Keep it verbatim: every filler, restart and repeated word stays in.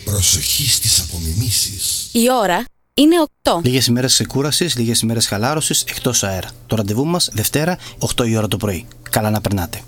Προσοχή στις απομιμήσεις. Η ώρα είναι οκτώ. Λίγες ημέρες ξεκούρασης, λίγες ημέρες χαλάρωσης εκτός αέρα. Το ραντεβού μας Δευτέρα, οκτώ η ώρα το πρωί. Καλά να περνάτε.